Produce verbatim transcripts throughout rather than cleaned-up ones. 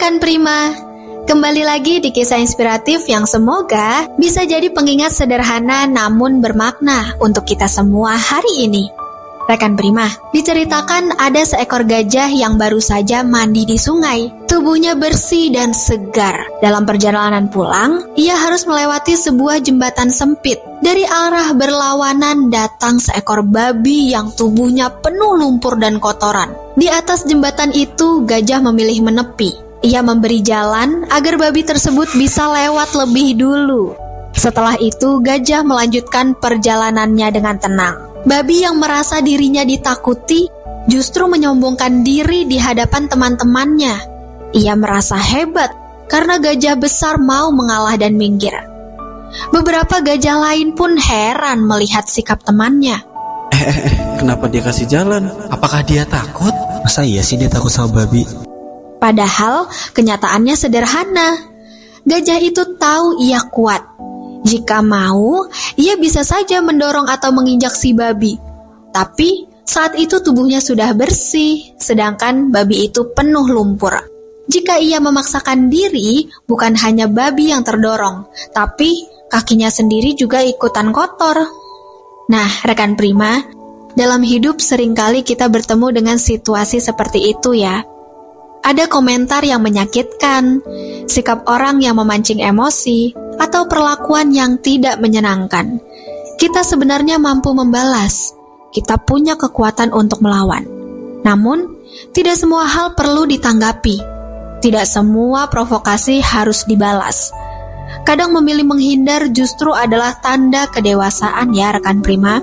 rekan Prima, kembali lagi di kisah inspiratif yang semoga bisa jadi pengingat sederhana namun bermakna untuk kita semua hari ini. Rekan Prima, diceritakan ada seekor gajah yang baru saja mandi di sungai. Tubuhnya bersih dan segar. Dalam perjalanan pulang, ia harus melewati sebuah jembatan sempit. Dari arah berlawanan datang seekor babi yang tubuhnya penuh lumpur dan kotoran. Di atas jembatan itu, gajah memilih menepi. Ia memberi jalan agar babi tersebut bisa lewat lebih dulu. Setelah itu, gajah melanjutkan perjalanannya dengan tenang. Babi yang merasa dirinya ditakuti justru menyombongkan diri di hadapan teman-temannya. Ia merasa hebat karena gajah besar mau mengalah dan minggir. Beberapa gajah lain pun heran melihat sikap temannya. Eh, eh, eh, kenapa dia kasih jalan? Apakah dia takut? Masa iya sih dia takut sama babi? Padahal kenyataannya sederhana. Gajah itu tahu ia kuat. Jika mau, ia bisa saja mendorong atau menginjak si babi. Tapi saat itu tubuhnya sudah bersih, sedangkan babi itu penuh lumpur. Jika ia memaksakan diri, bukan hanya babi yang terdorong, tapi kakinya sendiri juga ikutan kotor. Nah, rekan Prima, dalam hidup seringkali kita bertemu dengan situasi seperti itu ya. Ada komentar yang menyakitkan, sikap orang yang memancing emosi, atau perlakuan yang tidak menyenangkan. Kita sebenarnya mampu membalas. Kita punya kekuatan untuk melawan. Namun, tidak semua hal perlu ditanggapi. Tidak semua provokasi harus dibalas. Kadang memilih menghindar justru adalah tanda kedewasaan ya rekan Prima.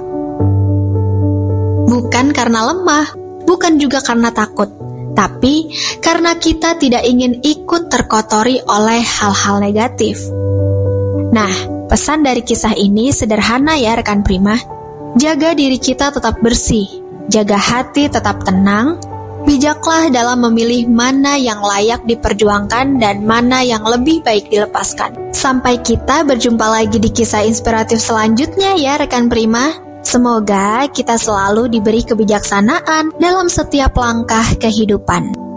Bukan karena lemah, bukan juga karena takut. Tapi karena kita tidak ingin ikut terkotori oleh hal-hal negatif. Nah, pesan dari kisah ini sederhana ya rekan Prima. Jaga diri kita tetap bersih, jaga hati tetap tenang, bijaklah dalam memilih mana yang layak diperjuangkan dan mana yang lebih baik dilepaskan. Sampai kita berjumpa lagi di kisah inspiratif selanjutnya ya rekan Prima. Semoga kita selalu diberi kebijaksanaan dalam setiap langkah kehidupan.